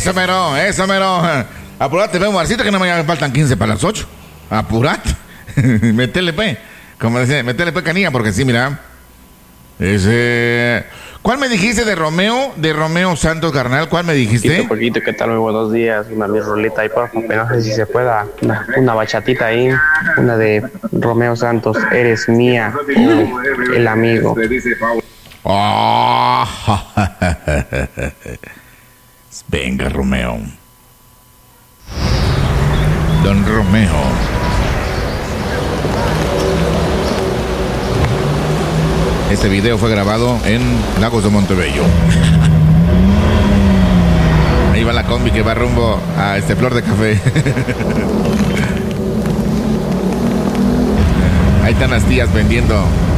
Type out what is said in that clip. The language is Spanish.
Eso mero, eso mero. Apurate, ve, Marcito, que no me faltan 15 para las 8. Apurate. Metele, pe. Como dice, metele, pe, canilla, porque sí, mira. ¿Cuál me dijiste de Romeo? De Romeo Santos, carnal. ¿Cuál me dijiste? Poquito, ¿qué tal? Muy buenos días. Una mi rolita ahí, por favor. No sé si se pueda. Una bachatita ahí. Una de Romeo Santos. Eres mía. El amigo. Oh. Venga, Romeo. Don Romeo. Este video fue grabado en Lagos de Montebello. Ahí va la combi que va rumbo a Flor de Café. Ahí están las tías vendiendo